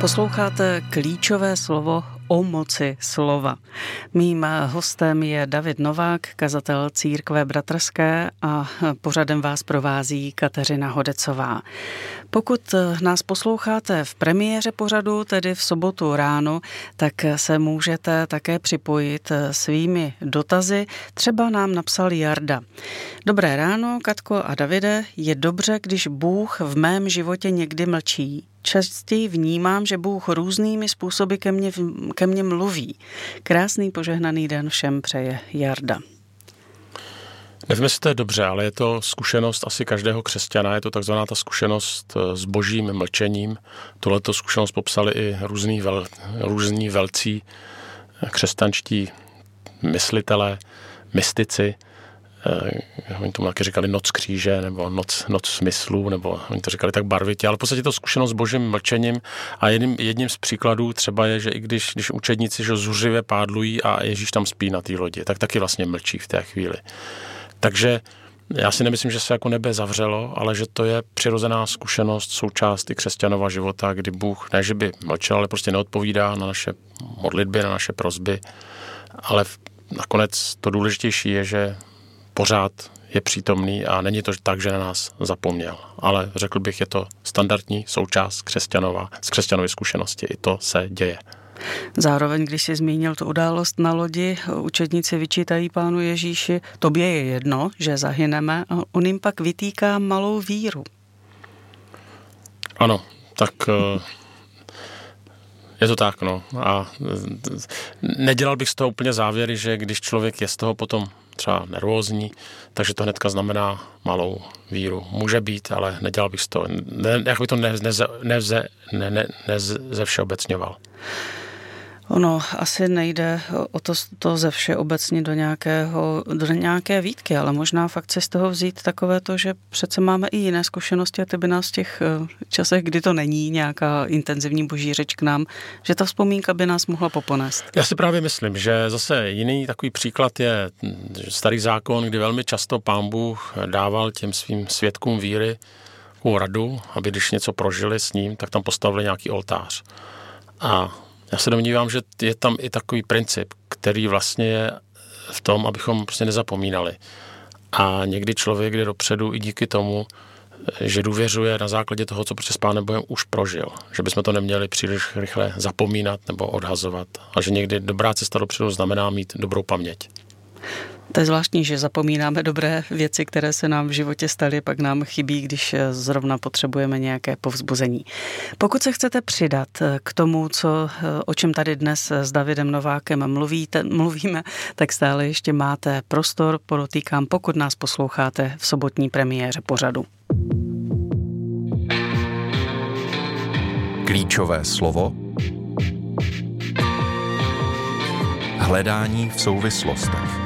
Posloucháte klíčové slovo o moci slova. Mým hostem je David Novák, kazatel Církve bratrské, a pořadem vás provází Kateřina Hodecová. Pokud nás posloucháte v premiéře pořadu, tedy v sobotu ráno, tak se můžete také připojit svými dotazy. Třeba nám napsal Jarda. Dobré ráno, Katko a Davide, je dobře, když Bůh v mém životě někdy mlčí. Častěji vnímám, že Bůh různými způsoby ke mně mluví. Krásný požehnaný den všem přeje Jarda. Nevím, jestli to je dobře, ale je to zkušenost asi každého křesťana, je to takzvaná ta zkušenost s božím mlčením. Tohleto zkušenost popsali i různí velcí křesťanští myslitelé, mystici. Oni tomu taky říkali noc kříže, nebo noc smyslů, nebo oni to říkali tak barvitě, ale v podstatě to zkušenost s božím mlčením a jedním z příkladů třeba je, že i když učedníci zuřivě pádlují a Ježíš tam spí na té lodi, tak taky vlastně mlčí v té chvíli. Takže já si nemyslím, že se jako nebe zavřelo, ale že to je přirozená zkušenost, součást i křesťanova života, kdy Bůh ne, že by mlčel, ale prostě neodpovídá na naše modlitby, na naše prosby, ale nakonec to důležitější je, že pořád je přítomný a není to tak, že na nás zapomněl. Ale řekl bych, je to standardní součást křesťanovy zkušenosti. I to se děje. Zároveň, když jsi zmínil tu událost na lodi, učedníci vyčítají Pánu Ježíši, tobě je jedno, že zahyneme, a on jim pak vytýká malou víru. Ano, tak je to tak, no. A nedělal bych z toho úplně závěry, že když člověk je z toho potom třeba nervózní, takže to hnedka znamená malou víru. Může být, ale nedělal bych z toho. Jak bych to ze všeobecňoval. Ono asi nejde o to ze všeobecně do nějaké výtky, ale možná fakt si z toho vzít takové to, že přece máme i jiné zkušenosti a ty by nás v těch časech, kdy to není nějaká intenzivní boží řeč k nám, že ta vzpomínka by nás mohla poponést. Já si právě myslím, že zase jiný takový příklad je Starý zákon, kdy velmi často Pán Bůh dával těm svým svědkům víry radu, aby když něco prožili s ním, tak tam postavili nějaký oltář. A já se domnívám, že je tam i takový princip, který vlastně je v tom, abychom prostě nezapomínali. A někdy člověk jde dopředu i díky tomu, že důvěřuje na základě toho, co prostě s Pánem Bohem už prožil. Že bychom to neměli příliš rychle zapomínat nebo odhazovat. A že někdy dobrá cesta dopředu znamená mít dobrou paměť. To je zvláštní, že zapomínáme dobré věci, které se nám v životě staly, pak nám chybí, když zrovna potřebujeme nějaké povzbuzení. Pokud se chcete přidat k tomu, o čem tady dnes s Davidem Novákem mluvíme, tak stále ještě máte prostor, podotýkám, pokud nás posloucháte v sobotní premiéře pořadu. Klíčové slovo. Hledání v souvislostech.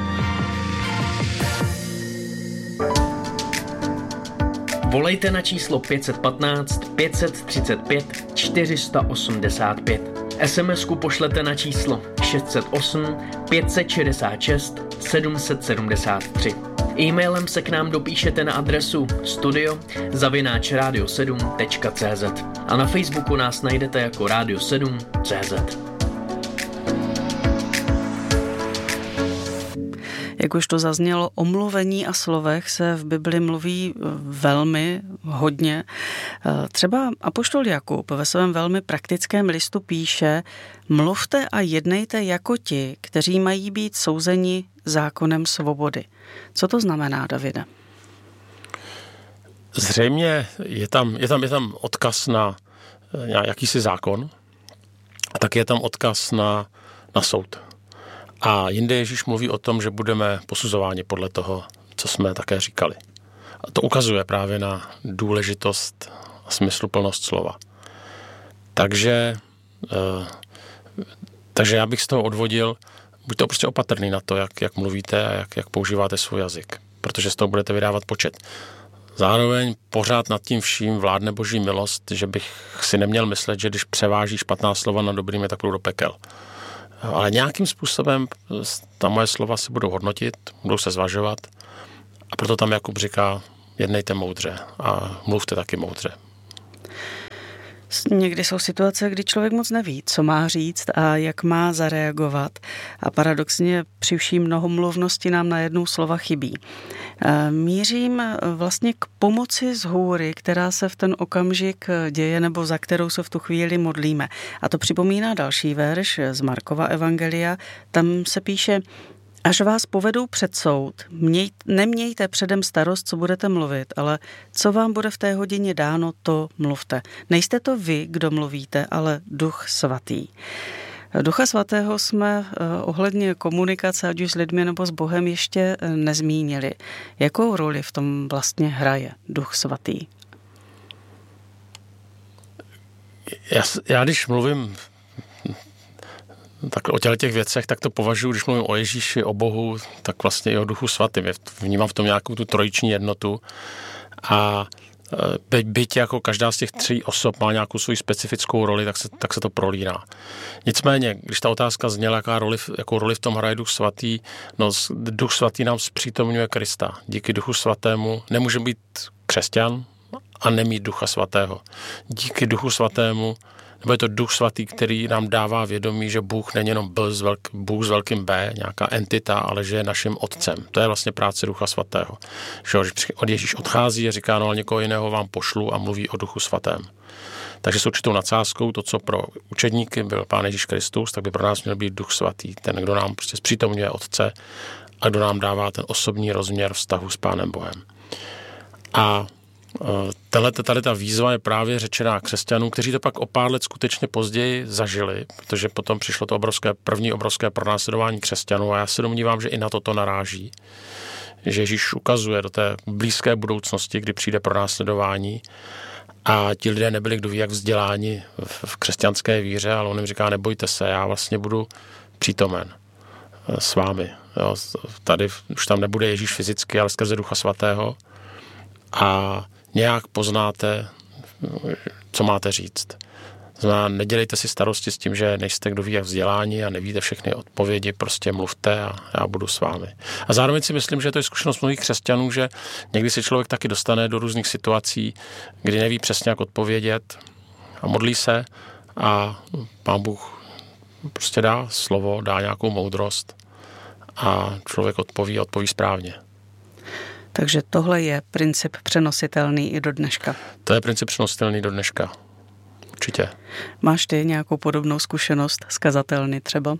Volejte na číslo 515 535 485. SMS-ku pošlete na číslo 608 566 773. E-mailem se k nám dopíšete na adresu studio@radio7.cz a na Facebooku nás najdete jako Radio7.cz. Jak už to zaznělo, o mluvení a slovech se v Bibli mluví velmi hodně. Třeba apoštol Jakub ve svém velmi praktickém listu píše: mluvte a jednejte jako ti, kteří mají být souzeni zákonem svobody. Co to znamená, Davide? Zřejmě je tam odkaz na jakýsi zákon a tak je tam odkaz na soud. A jinde Ježíš mluví o tom, že budeme posuzováni podle toho, co jsme také říkali. A to ukazuje právě na důležitost a smysluplnost slova. Takže já bych z toho odvodil, buďte prostě opatrný na to, jak mluvíte a jak používáte svůj jazyk, protože z toho budete vydávat počet. Zároveň pořád nad tím vším vládne boží milost, že bych si neměl myslet, že když převáží špatná slova nad dobrými, tak půjdu do pekel. Ale nějakým způsobem ta moje slova se budou hodnotit, budou se zvažovat a proto tam Jakub říká, jednejte moudře a mluvte taky moudře. Někdy jsou situace, kdy člověk moc neví, co má říct a jak má zareagovat. A paradoxně při vší mnohomluvnosti nám najednou slova chybí. Mířím vlastně k pomoci z hůry, která se v ten okamžik děje nebo za kterou se v tu chvíli modlíme. A to připomíná další verš z Markova evangelia. Tam se píše: až vás povedou před soud, nemějte předem starost, co budete mluvit, ale co vám bude v té hodině dáno, to mluvte. Nejste to vy, kdo mluvíte, ale Duch Svatý. Ducha Svatého jsme ohledně komunikace, ať už s lidmi nebo s Bohem, ještě nezmínili. Jakou roli v tom vlastně hraje Duch Svatý? Já když mluvím tak o těch věcech, tak to považuji, když mluvím o Ježíši, o Bohu, tak vlastně i o Duchu Svatým. Vnímám v tom nějakou tu trojiční jednotu a byť jako každá z těch 3 osob má nějakou svou specifickou roli, tak se to prolíná. Nicméně, když ta otázka zněla, jakou roli v tom hraje Duch Svatý, no Duch Svatý nám zpřítomňuje Krista. Díky Duchu Svatému nemůže být křesťan a nemít Ducha Svatého. Díky Duchu Svatému, nebo je to Duch Svatý, který nám dává vědomí, že Bůh není jenom Bůh s velkým B, nějaká entita, ale že je naším otcem. To je vlastně práce Ducha Svatého. Že od Ježíš odchází a říká, no ale někoho jiného vám pošlu a mluví o Duchu Svatém. Takže s určitou nadsázkou, to, co pro učedníky byl Pán Ježíš Kristus, tak by pro nás měl být Duch Svatý, ten, kdo nám prostě zpřítomňuje Otce a kdo nám dává ten osobní rozměr vztahu s Pánem Bohem. A tady ta výzva je právě řečená křesťanům, kteří to pak o pár let skutečně později zažili, protože potom přišlo to první obrovské pronásledování křesťanů a já se domnívám, že i na toto naráží. Že Ježíš ukazuje do té blízké budoucnosti, kdy přijde pronásledování a ti lidé nebyli kdo ví jak vzděláni v křesťanské víře, ale on jim říká, nebojte se, já vlastně budu přítomen s vámi. Jo, tady už tam nebude Ježíš fyzicky, ale skrze Ducha Svatého a nějak poznáte, co máte říct. Znamená, nedělejte si starosti s tím, že nejste kdo ví jak vzdělání a nevíte všechny odpovědi, prostě mluvte a já budu s vámi. A zároveň si myslím, že to je zkušenost mnohých křesťanů, že někdy se člověk taky dostane do různých situací, kdy neví přesně, jak odpovědět a modlí se a Pán Bůh prostě dá slovo, dá nějakou moudrost a člověk odpoví správně. Takže tohle je princip přenositelný i do dneška. To je princip přenositelný do dneška. Určitě. Máš ty nějakou podobnou zkušenost z kazatelny třeba?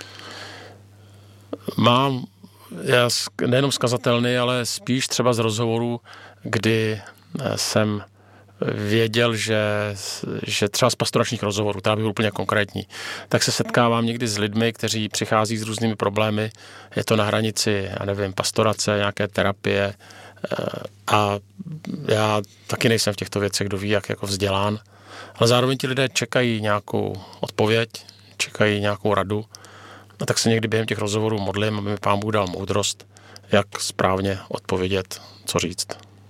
Mám, já nejenom z kazatelny, ale spíš třeba z rozhovorů, kdy jsem věděl, že třeba z pastoračních rozhovorů, teda bych byl úplně konkrétní, tak se setkávám někdy s lidmi, kteří přichází s různými problémy, je to na hranici, já nevím, pastorace, nějaké terapie a já taky nejsem v těchto věcech, kdo ví, jak jako vzdělán, ale zároveň ti lidé čekají nějakou odpověď, čekají nějakou radu a tak se někdy během těch rozhovorů modlím, aby mi Pán Bůh dal moudrost, jak správně odpovědět, co říct.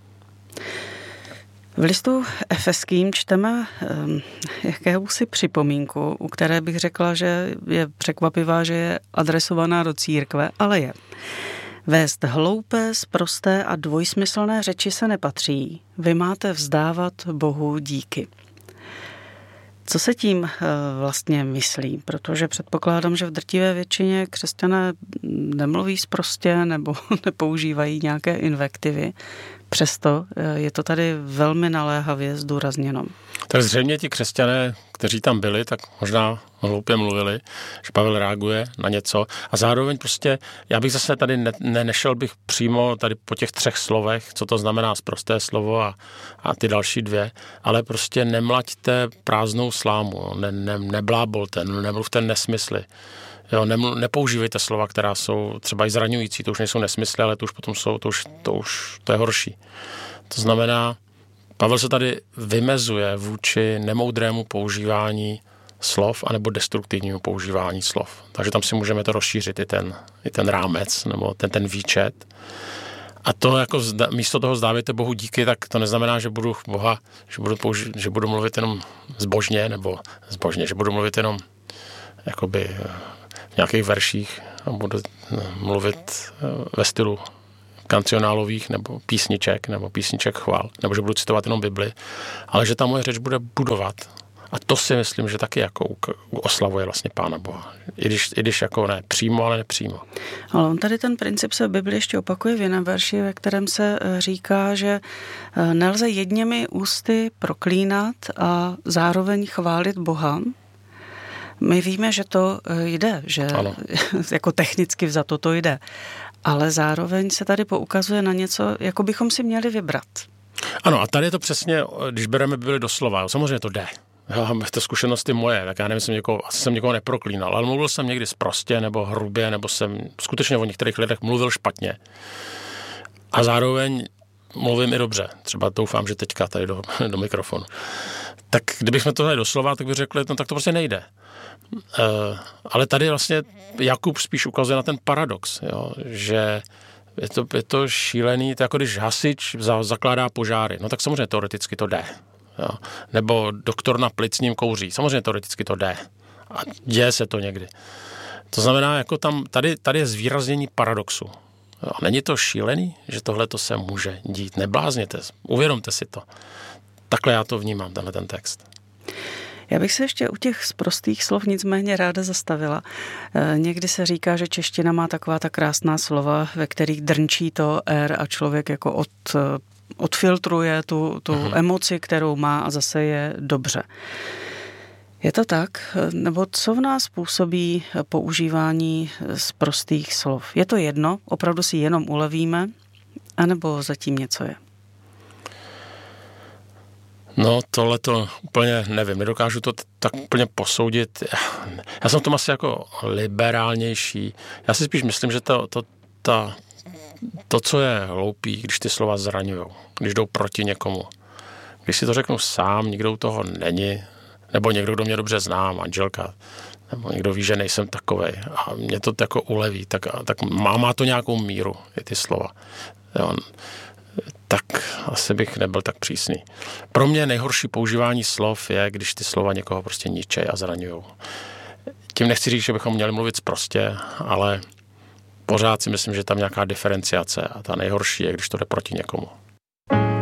V listu Efeským čteme jakéhosi připomínku, u které bych řekla, že je překvapivá, že je adresovaná do církve, ale je. Vést hloupé, sprosté a dvojsmyslné řeči se nepatří. Vy máte vzdávat Bohu díky. Co se tím vlastně myslí? Protože předpokládám, že v drtivé většině křesťané nemluví sprostě nebo nepoužívají nějaké invektivy. Přesto je to tady velmi naléhavě zdůrazněno. Tak zřejmě ti křesťané, kteří tam byli, tak možná hloupě mluvili, že Pavel reaguje na něco. A zároveň prostě, já bych zase tady nešel bych přímo tady po těch 3 slovech, co to znamená sprosté slovo a ty další 2, ale prostě nemlaďte prázdnou slámu, neblábolte, nemluvte nesmysly. Jo, nepoužívejte slova, která jsou třeba i zraňující, to už nejsou nesmysly, ale to už potom jsou, to je horší. To znamená, Pavel se tady vymezuje vůči nemoudrému používání slov anebo destruktivnímu používání slov. Takže tam si můžeme to rozšířit i ten rámec nebo ten výčet. A to jako místo toho vzdávejte Bohu díky, tak to neznamená, že budu Boha, že budu mluvit jenom zbožně nebo zbožně, že budu mluvit jenom jakoby v nějakých verších a budu mluvit ve stylu kancionálových nebo písniček chval, nebo že budu citovat jenom Bibli, ale že ta moje řeč bude budovat A to si myslím, že taky jako oslavuje vlastně Pána Boha. I když jako ne přímo, ale nepřímo. Ale on tady ten princip se v Bibli ještě opakuje v jiném verši, ve kterém se říká, že nelze jedněmi ústy proklínat a zároveň chválit Boha. My víme, že to jde, že jako technicky vzato to jde. Ale zároveň se tady poukazuje na něco, jako bychom si měli vybrat. Ano, a tady je to přesně, když bereme Bibli doslova, samozřejmě to jde. To zkušenosti moje, tak já nevím, asi jsem někoho neproklínal, ale mluvil jsem někdy sprostě nebo hrubě, nebo jsem skutečně o některých lidech mluvil špatně. A zároveň mluvím i dobře. Třeba doufám, že teďka tady do mikrofonu. Tak kdybychom to dali doslova, tak bych řekli, no tak to prostě nejde. Ale tady vlastně Jakub spíš ukazuje na ten paradox, jo, že je to šílený, to jako když hasič zakládá požáry, no tak samozřejmě teoreticky to jde. Jo. Nebo doktor na plicním kouří, samozřejmě teoreticky to jde. A děje se to někdy. To znamená, jako tady je zvýraznění paradoxu. Jo. Není to šílený, že tohle to se může dít? Neblázněte, uvědomte si to. Takhle já to vnímám, tenhle ten text. Já bych se ještě u těch sprostých slov nicméně ráda zastavila. Někdy se říká, že čeština má taková ta krásná slova, ve kterých drnčí to a člověk jako odfiltruje tu emoci, kterou má a zase je dobře. Je to tak? Nebo co v nás působí používání sprostých slov? Je to jedno? Opravdu si jenom ulevíme? Anebo zatím něco je? No, tohle to úplně nevím, nedokážu to tak úplně posoudit. Já jsem v tom asi jako liberálnější. Já si spíš myslím, že to, co je hloupý, když ty slova zraňujou, když jdou proti někomu. Když si to řeknu sám, nikdo u toho není, nebo někdo, kdo mě dobře zná, manželka, nebo někdo ví, že nejsem takovej a mě to jako uleví, tak má to nějakou míru, i ty slova. Jo. Tak asi bych nebyl tak přísný. Pro mě nejhorší používání slov je, když ty slova někoho prostě ničej a zraňujou. Tím nechci říct, že bychom měli mluvit sprostě, ale pořád si myslím, že tam nějaká diferenciace a ta nejhorší je, když to jde proti někomu.